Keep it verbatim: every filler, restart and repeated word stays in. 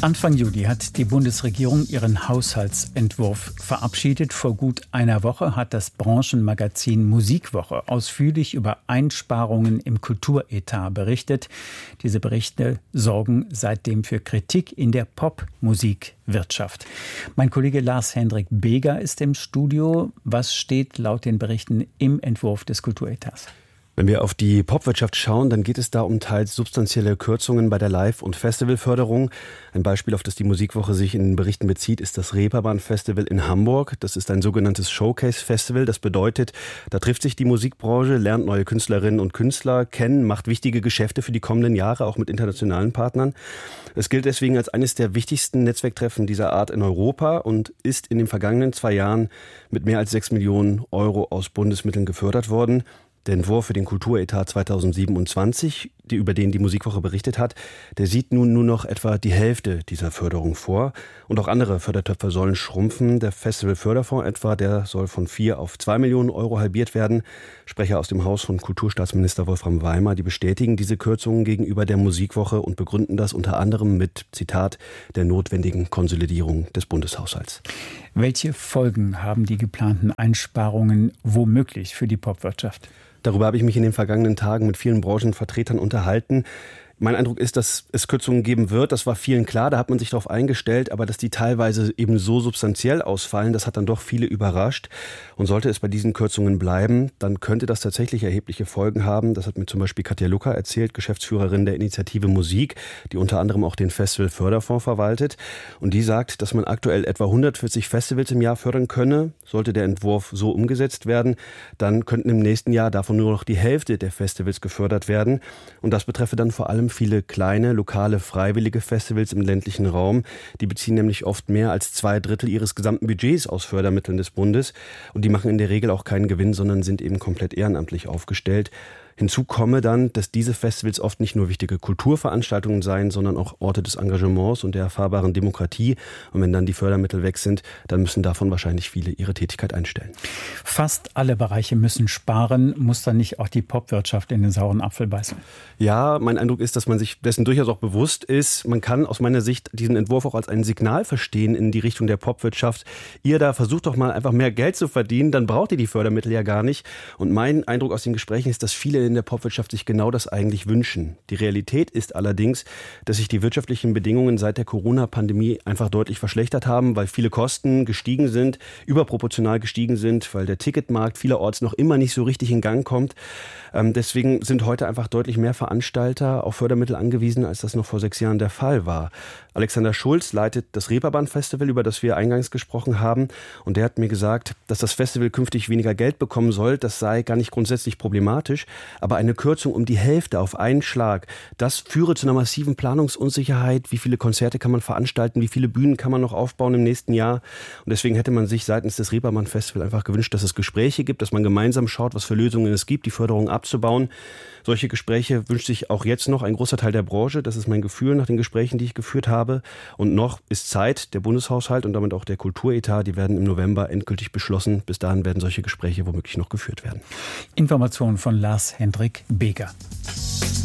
Anfang Juli hat die Bundesregierung ihren Haushaltsentwurf verabschiedet. Vor gut einer Woche hat das Branchenmagazin Musikwoche ausführlich über Einsparungen im Kulturetat berichtet. Diese Berichte sorgen seitdem für Kritik in der Popmusikwirtschaft. Mein Kollege Lars-Hendrik Beger ist im Studio. Was steht laut den Berichten im Entwurf des Kulturetats? Wenn wir auf die Popwirtschaft schauen, dann geht es da um teils substanzielle Kürzungen bei der Live- und Festivalförderung. Ein Beispiel, auf das die Musikwoche sich in den Berichten bezieht, ist das Reeperbahn-Festival in Hamburg. Das ist ein sogenanntes Showcase-Festival. Das bedeutet, da trifft sich die Musikbranche, lernt neue Künstlerinnen und Künstler kennen, macht wichtige Geschäfte für die kommenden Jahre, auch mit internationalen Partnern. Es gilt deswegen als eines der wichtigsten Netzwerktreffen dieser Art in Europa und ist in den vergangenen zwei Jahren mit mehr als sechs Millionen Euro aus Bundesmitteln gefördert worden. Der Entwurf für den Kulturetat zweitausendsiebenundzwanzig, die, über den die Musikwoche berichtet hat, der sieht nun nur noch etwa die Hälfte dieser Förderung vor. Und auch andere Fördertöpfe sollen schrumpfen. Der Festivalförderfonds etwa, der soll von vier auf zwei Millionen Euro halbiert werden. Sprecher aus dem Haus von Kulturstaatsminister Wolfram Weimar, die bestätigen diese Kürzungen gegenüber der Musikwoche und begründen das unter anderem mit, Zitat, der notwendigen Konsolidierung des Bundeshaushalts. Welche Folgen haben die geplanten Einsparungen womöglich für die Popwirtschaft? Darüber habe ich mich in den vergangenen Tagen mit vielen Branchenvertretern unterhalten. Mein Eindruck ist, dass es Kürzungen geben wird. Das war vielen klar, da hat man sich darauf eingestellt. Aber dass die teilweise eben so substanziell ausfallen, das hat dann doch viele überrascht. Und sollte es bei diesen Kürzungen bleiben, dann könnte das tatsächlich erhebliche Folgen haben. Das hat mir zum Beispiel Katja Lucker erzählt, Geschäftsführerin der Initiative Musik, die unter anderem auch den Festivalförderfonds verwaltet. Und die sagt, dass man aktuell etwa hundertvierzig Festivals im Jahr fördern könne. Sollte der Entwurf so umgesetzt werden, dann könnten im nächsten Jahr davon nur noch die Hälfte der Festivals gefördert werden. Und das betreffe dann vor allem viele kleine, lokale, freiwillige Festivals im ländlichen Raum. Die beziehen nämlich oft mehr als zwei Drittel ihres gesamten Budgets aus Fördermitteln des Bundes. Und die machen in der Regel auch keinen Gewinn, sondern sind eben komplett ehrenamtlich aufgestellt. Hinzu komme dann, dass diese Festivals oft nicht nur wichtige Kulturveranstaltungen seien, sondern auch Orte des Engagements und der erfahrbaren Demokratie. Und wenn dann die Fördermittel weg sind, dann müssen davon wahrscheinlich viele ihre Tätigkeit einstellen. Fast alle Bereiche müssen sparen. Muss dann nicht auch die Popwirtschaft in den sauren Apfel beißen? Ja, mein Eindruck ist, dass man sich dessen durchaus auch bewusst ist. Man kann aus meiner Sicht diesen Entwurf auch als ein Signal verstehen in die Richtung der Popwirtschaft. Ihr da versucht doch mal einfach mehr Geld zu verdienen, dann braucht ihr die Fördermittel ja gar nicht. Und mein Eindruck aus den Gesprächen ist, dass viele in der Popwirtschaft sich genau das eigentlich wünschen. Die Realität ist allerdings, dass sich die wirtschaftlichen Bedingungen seit der Corona-Pandemie einfach deutlich verschlechtert haben, weil viele Kosten gestiegen sind, überproportional gestiegen sind, weil der Ticketmarkt vielerorts noch immer nicht so richtig in Gang kommt. Ähm, deswegen sind heute einfach deutlich mehr Veranstalter auf Fördermittel angewiesen, als das noch vor sechs Jahren der Fall war. Alexander Schulz leitet das Reeperbahn-Festival, über das wir eingangs gesprochen haben. Und der hat mir gesagt, dass das Festival künftig weniger Geld bekommen soll. Das sei gar nicht grundsätzlich problematisch. Aber eine Kürzung um die Hälfte auf einen Schlag, das führe zu einer massiven Planungsunsicherheit. Wie viele Konzerte kann man veranstalten? Wie viele Bühnen kann man noch aufbauen im nächsten Jahr? Und deswegen hätte man sich seitens des Reeperbahn-Festivals einfach gewünscht, dass es Gespräche gibt, dass man gemeinsam schaut, was für Lösungen es gibt, die Förderung abzubauen. Solche Gespräche wünscht sich auch jetzt noch ein großer Teil der Branche. Das ist mein Gefühl nach den Gesprächen, die ich geführt habe. Und noch ist Zeit, der Bundeshaushalt und damit auch der Kulturetat, die werden im November endgültig beschlossen. Bis dahin werden solche Gespräche womöglich noch geführt werden. Informationen von Lars-Hendrik Beger.